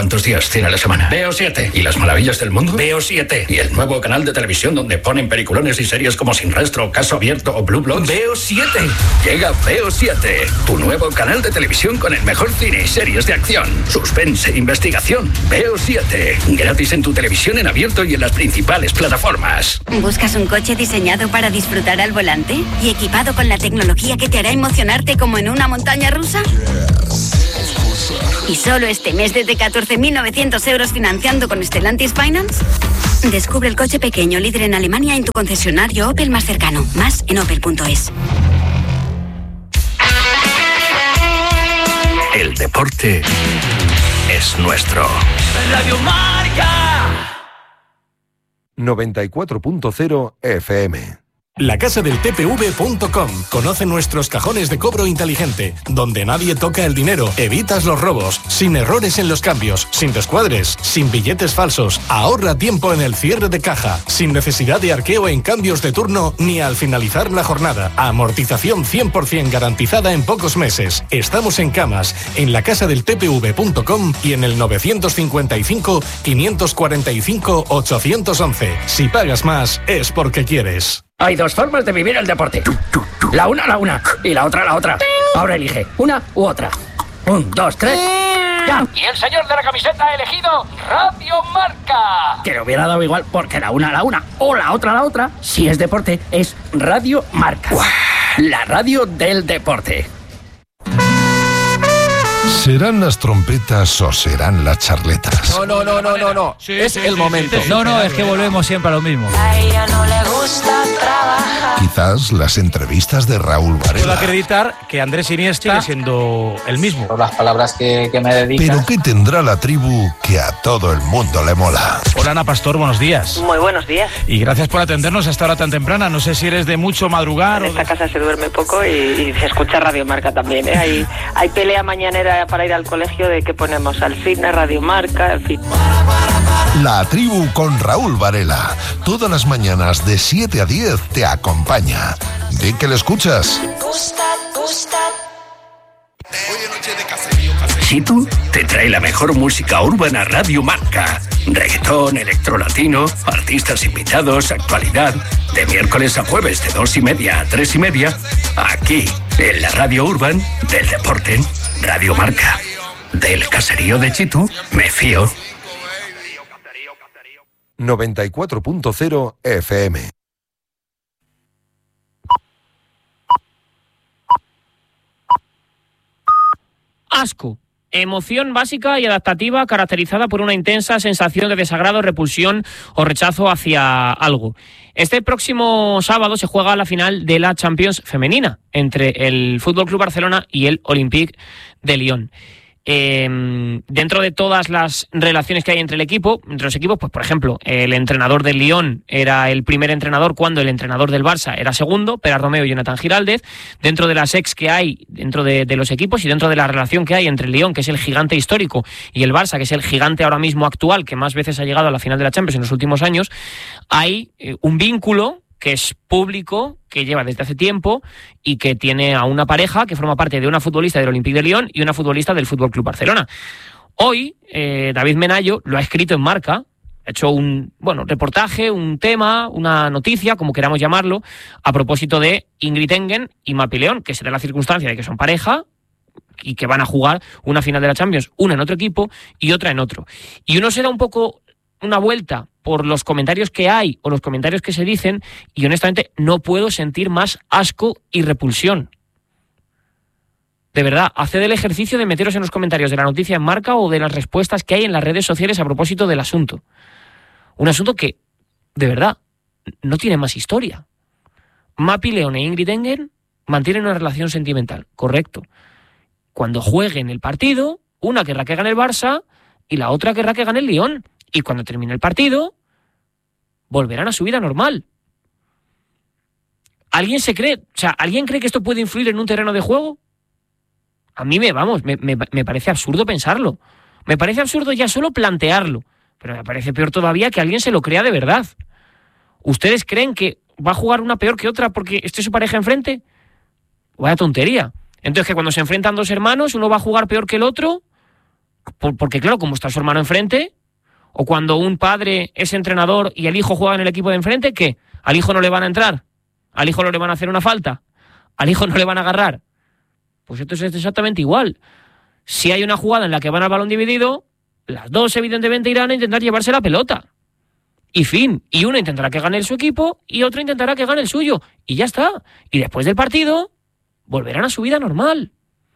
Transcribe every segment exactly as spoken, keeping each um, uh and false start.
¿Cuántos días tiene la semana? V O siete. ¿Y las maravillas del mundo? V O siete. ¿Y el nuevo canal de televisión donde ponen peliculones y series como Sin Rastro, Caso Abierto o Blue Bloods? V O siete. Llega V O siete, tu nuevo canal de televisión con el mejor cine y series de acción, suspense e investigación. V O siete. Gratis en tu televisión en abierto y en las principales plataformas. ¿Buscas un coche diseñado para disfrutar al volante y equipado con la tecnología que te hará emocionarte como en una montaña rusa? ¿Y solo este mes desde catorce mil novecientos euros financiando con Stellantis Finance? Descubre el coche pequeño líder en Alemania en tu concesionario Opel más cercano. Más en opel punto es. El deporte es nuestro. Radio Marca noventa y cuatro punto cero F M. La casa del T P V punto com. Conoce nuestros cajones de cobro inteligente, donde nadie toca el dinero, evitas los robos, sin errores en los cambios, sin descuadres, sin billetes falsos, ahorra tiempo en el cierre de caja, sin necesidad de arqueo en cambios de turno ni al finalizar la jornada, amortización cien por ciento garantizada en pocos meses. Estamos en Camas, en la casa del T P V punto com y en el novecientos cincuenta y cinco, quinientos cuarenta y cinco, ochocientos once. Si pagas más, es porque quieres. Hay dos formas de vivir el deporte. La una, la una. Y la otra, la otra. Ahora elige una u otra. Un, dos, tres. ¡Ya! Y el señor de la camiseta ha elegido Radio Marca. Que le hubiera dado igual porque la una, la una. O la otra, la otra. Si es deporte, es Radio Marca. ¡Uah! La radio del deporte. ¿Serán las trompetas o serán las charletas? No, no, no, no, no, no. Sí, es sí, el sí, momento. Sí, sí, no, no, es que volvemos siempre a lo mismo. A ella no le gusta trabajar. Quizás las entrevistas de Raúl Varela. Puedo acreditar que Andrés Iniesta sigue siendo el mismo. Por las palabras que, que me dedicas. Pero ¿qué tendrá la tribu que a todo el mundo le mola? Hola, Ana Pastor, buenos días. Muy buenos días. Y gracias por atendernos a esta hora tan temprana. No sé si eres de mucho madrugar. En o esta de... casa se duerme poco y, y se escucha Radio Marca también, ¿eh? Hay, hay pelea mañanera para ir al colegio de que ponemos al cine, Radio Marca, en fin. La tribu con Raúl Varela. Todas las mañanas de siete a diez te acompaña. Di que le escuchas. Chitu te trae la mejor música urbana Radio Marca. Reggaetón, electrolatino, artistas invitados, actualidad. De miércoles a jueves de dos y media a tres y media. Aquí, en la radio urban del deporte. Radio Marca. Del caserío de Chitu, me fío. noventa y cuatro punto cero F M. Asco. Emoción básica y adaptativa caracterizada por una intensa sensación de desagrado, repulsión o rechazo hacia algo. Este próximo sábado se juega la final de la Champions femenina entre el F C Barcelona y el Olympique de Lyon. Eh, dentro de todas las relaciones que hay entre el equipo, entre los equipos, pues por ejemplo, el entrenador del Lyon era el primer entrenador cuando el entrenador del Barça era segundo, Pere Romeu y Jonathan Giraldez. Dentro de las ex que hay dentro de, de los equipos y dentro de la relación que hay entre el Lyon, que es el gigante histórico, y el Barça, que es el gigante ahora mismo actual, que más veces ha llegado a la final de la Champions en los últimos años, hay eh, un vínculo que es público, que lleva desde hace tiempo y que tiene a una pareja que forma parte de una futbolista del Olympique de Lyon y una futbolista del F C Barcelona. Hoy, eh, David Menayo lo ha escrito en Marca, ha hecho un bueno reportaje, un tema, una noticia, como queramos llamarlo, a propósito de Ingrid Engen y Mapi León, que se da la circunstancia de que son pareja y que van a jugar una final de la Champions, una en otro equipo y otra en otro. Y uno se da un poco una vuelta por los comentarios que hay o los comentarios que se dicen y honestamente no puedo sentir más asco y repulsión. De verdad, haced el ejercicio de meteros en los comentarios de la noticia en Marca o de las respuestas que hay en las redes sociales a propósito del asunto. Un asunto que, de verdad, no tiene más historia. Mapi León e Ingrid Engen mantienen una relación sentimental, correcto. Cuando jueguen el partido, una querrá que gane el Barça y la otra querrá que gane el Lyon. Y cuando termine el partido, volverán a su vida normal. ¿Alguien se cree, o sea, alguien cree que esto puede influir en un terreno de juego? A mí me, vamos, me, me, me parece absurdo pensarlo. Me parece absurdo ya solo plantearlo. Pero me parece peor todavía que alguien se lo crea de verdad. ¿Ustedes creen que va a jugar una peor que otra porque esté su pareja enfrente? Vaya tontería. Entonces, que cuando se enfrentan dos hermanos, uno va a jugar peor que el otro. Por, porque claro, como está su hermano enfrente, o cuando un padre es entrenador y el hijo juega en el equipo de enfrente, ¿qué? ¿Al hijo no le van a entrar? ¿Al hijo no le van a hacer una falta? ¿Al hijo no le van a agarrar? Pues esto es exactamente igual. Si hay una jugada en la que van al balón dividido, las dos evidentemente irán a intentar llevarse la pelota. Y fin. Y una intentará que gane su equipo y otra intentará que gane el suyo. Y ya está. Y después del partido, volverán a su vida normal.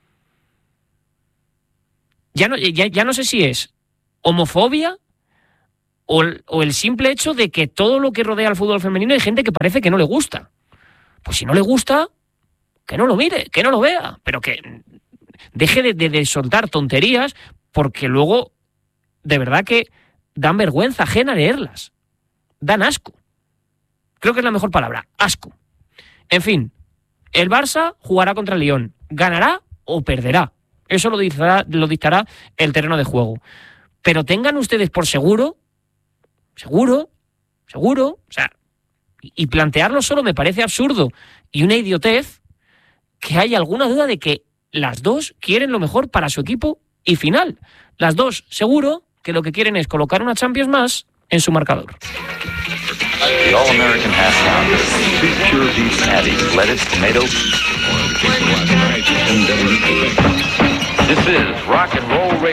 Ya no, ya, ya no sé si es homofobia o el, o el simple hecho de que todo lo que rodea al fútbol femenino hay gente que parece que no le gusta. Pues si no le gusta, que no lo mire, que no lo vea, pero que deje de, de, de soltar tonterías, porque luego de verdad que dan vergüenza ajena leerlas. Dan asco. Creo que es la mejor palabra, asco. En fin, el Barça jugará contra el Lyon. ¿Ganará o perderá? Eso lo dictará, lo dictará el terreno de juego. Pero tengan ustedes por seguro, seguro, seguro, o sea, y plantearlo solo me parece absurdo y una idiotez, que haya alguna duda de que las dos quieren lo mejor para su equipo y final. Las dos, seguro, que lo que quieren es colocar una Champions más en su marcador. The All-American Half Pounder. Two pure beef patties, lettuce, tomato. This is Rock and Roll Radio.